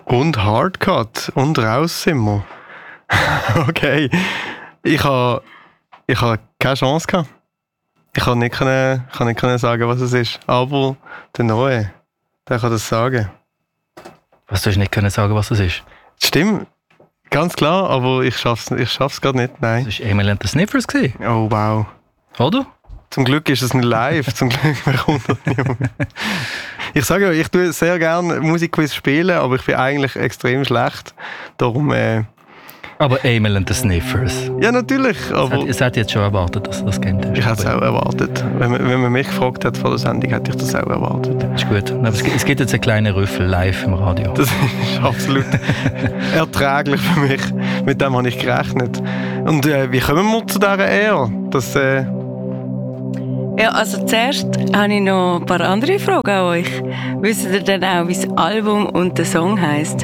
Und Hardcut. Und raus sind wir. Okay. Ich habe keine Chance gehabt. Ich kann nicht sagen, was es ist. Aber der Neue, der kann das sagen. Was du nicht können sagen, was es ist? Stimmt. Ganz klar, aber ich schaff's gerade nicht. Nein. Das war Emil and the Sniffers. Oh, wow. Oder? Zum Glück ist es nicht live. Zum Glück bekommt das niemand. Ich sage ja, ich tue sehr gerne Musikquiz spielen, aber ich bin eigentlich extrem schlecht. Darum... Aber Emil and the Sniffers. Ja, natürlich. Aber es hat jetzt schon erwartet, dass du das kennt. Ich hätte es auch erwartet. Wenn man mich gefragt hat vor der Sendung, hätte ich das auch erwartet. Das ist gut. Aber es gibt jetzt einen kleinen Rüffel live im Radio. Das ist absolut erträglich für mich. Mit dem habe ich gerechnet. Und wie kommen wir zu dieser Ehre? Ja, also zuerst habe ich noch ein paar andere Fragen an euch. Wisst ihr denn auch, wie das Album und der Song heisst?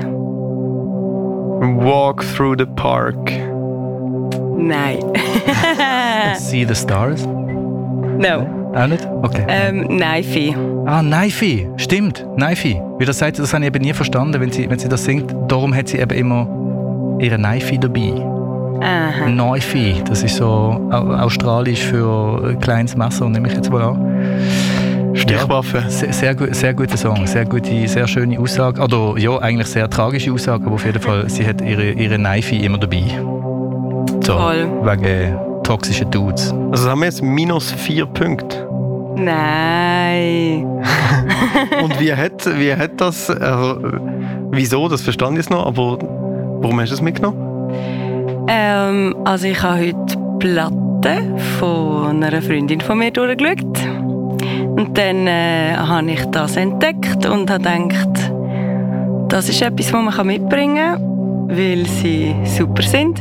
Walk Through the Park. Nein. See the Stars? No. Auch nicht? Okay. Naifi. Ah, Naifi. Stimmt, Naifi. Wie das sagt, das habe ich eben nie verstanden, wenn sie das singt. Darum hat sie eben immer ihre Naifi dabei. Aha. Naifi, das ist so australisch für ein kleines Messer, nehme ich jetzt mal an. Stichwaffe. Ja, sehr guter Song, sehr schöne Aussage. Oder ja, eigentlich sehr tragische Aussage, aber auf jeden Fall, sie hat ihre Naifi immer dabei. So, toll. Wegen toxischen Dudes. Also haben wir jetzt -4 Punkte. Nein. Und wie hat das, wieso, das verstand ich jetzt noch, aber warum hast du es mitgenommen? Also ich habe heute die Platte von einer Freundin von mir durchgeschaut. Und dann habe ich das entdeckt und habe gedacht, das ist etwas, was man mitbringen kann, weil sie super sind.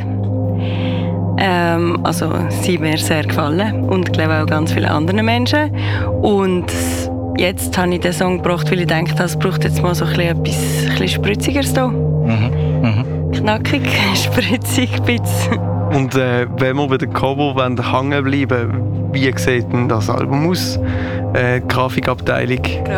Also sie mir sehr gefallen und ich glaube auch ganz vielen anderen Menschen. Und jetzt habe ich den Song gebracht, weil ich denke, es braucht jetzt mal so etwas Spritzigeres hier. Knackig, spritzig, bisschen. Und wenn wir bei den Cover hängen bleiben, wie sieht denn das Album aus? Grafikabteilung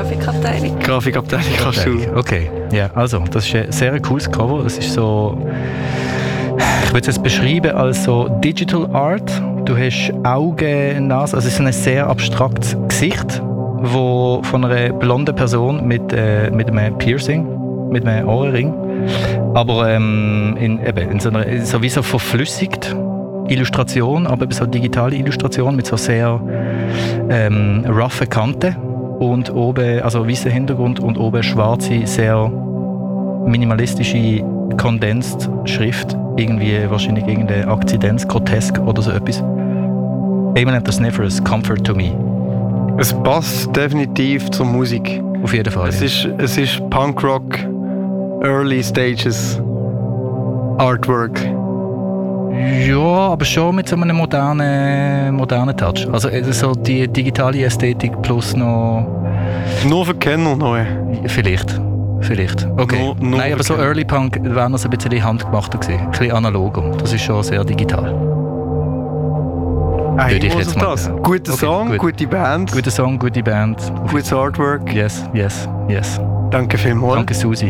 kannst du. Okay, ja, also das ist ein sehr cooles Cover. Das ist so, ich würde es jetzt beschreiben als so Digital Art. Du hast Augen, Nase, also es ist ein sehr abstraktes Gesicht, wo von einer blonden Person mit einem Piercing, mit einem Ohrenring, aber in so einer sowieso verflüssigt Illustration, aber so digitale Illustration mit so sehr roughen Kanten und oben, also weißer Hintergrund und oben schwarze, sehr minimalistische Condensed Schrift, irgendwie wahrscheinlich irgendeine Akzidenz, grotesk oder so etwas. Emil and the Sniffers, Comfort to Me. Es passt definitiv zur Musik. Auf jeden Fall. Es ist Punkrock, Early Stages, Artwork. Ja, aber schon mit so einem modernen Touch. Also so die digitale Ästhetik plus noch... Nur für Kenner neu. Vielleicht. Okay. Nur nein, aber so Early Punk wäre noch so ein bisschen handgemachter gewesen. Ein bisschen analoger. Das ist schon sehr digital. Würde ich jetzt mal sagen. Guter Song, gut. Gute Band. Guter Song, gute Band. Gutes Artwork. Yes. Danke vielmals. Danke, Susi.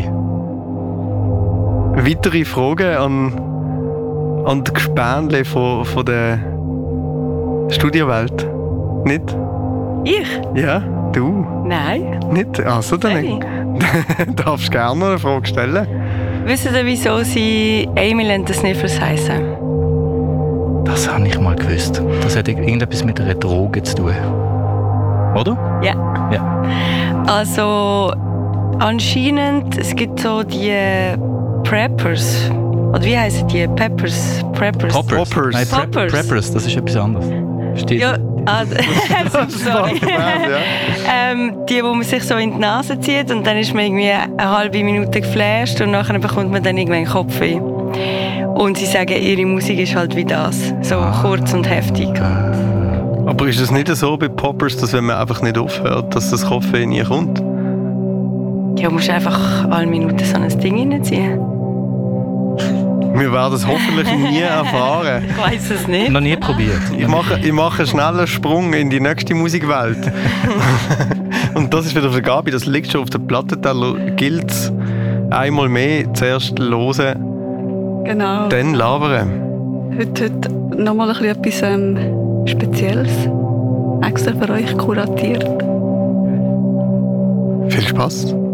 Weitere Fragen an die Gespänle von der Studiowelt? Nicht? Ich? Ja, du? Nein. Nicht? Also dann Hey. darfst du gerne noch eine Frage stellen. Wisst ihr, wieso sie Emil and the Sniffers heissen? Das habe ich mal gewusst. Das hat irgendetwas mit einer Droge zu tun. Oder? Ja. Also, anscheinend, es gibt so die Preppers. Oder wie heissen die? Preppers. Poppers. Nein, Preppers, das ist etwas anderes. Stimmt. Ja, sorry. Ja. Die, wo man sich so in die Nase zieht und dann ist man irgendwie eine halbe Minute geflasht und nachher bekommt man dann irgendwann Kopfweh. Und sie sagen, ihre Musik ist halt wie das, so kurz und heftig. Aber ist es nicht so bei Poppers, dass wenn man einfach nicht aufhört, dass das Kopfweh nie kommt? Ja, du musst einfach alle Minuten so ein Ding reinziehen. Wir werden es hoffentlich nie erfahren. Ich weiss es nicht. Noch nie probiert. Ich mache einen schnellen Sprung in die nächste Musikwelt. Und das ist wieder für Gabi, das liegt schon auf der Plattenteller. Gilt einmal mehr zuerst hören, Genau. dann labern. Heute nochmal ein bisschen etwas Spezielles. Extra für euch kuratiert. Viel Spaß.